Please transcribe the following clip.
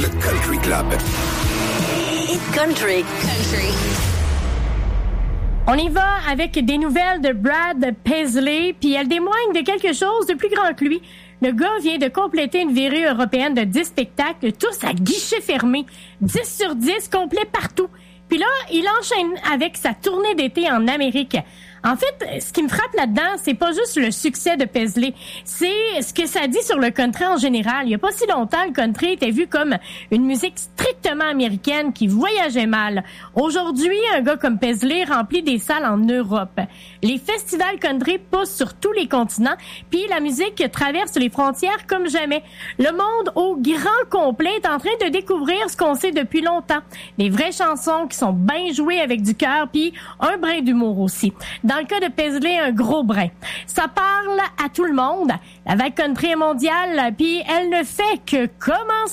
Le Country Club. Hit Country. On y va avec des nouvelles de Brad Paisley, puis elle témoigne de quelque chose de plus grand que lui. Le gars vient de compléter une virée européenne de 10 spectacles, tous à guichet fermé, 10 sur 10, complet partout. Puis là, il enchaîne avec sa tournée d'été en Amérique. En fait, ce qui me frappe là-dedans, c'est pas juste le succès de Paisley, c'est ce que ça dit sur le country en général. Il y a pas si longtemps, le country était vu comme une musique strictement américaine qui voyageait mal. Aujourd'hui, un gars comme Paisley remplit des salles en Europe. Les festivals country poussent sur tous les continents, puis la musique traverse les frontières comme jamais. Le monde au grand complet est en train de découvrir ce qu'on sait depuis longtemps. Des vraies chansons qui sont bien jouées avec du cœur, puis un brin d'humour aussi. Dans le cas de Paisley, un gros brin. Ça parle à tout le monde. La vague country est mondiale, puis elle ne fait que commencer.